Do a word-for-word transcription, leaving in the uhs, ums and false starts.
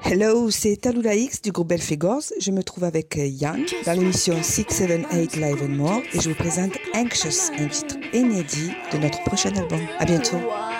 Hello, c'est Talula X du groupe Belphégor. Je me trouve avec Yann dans l'émission six, sept, huit Live and More et je vous présente Anxious, un titre inédit de notre prochain album. À bientôt.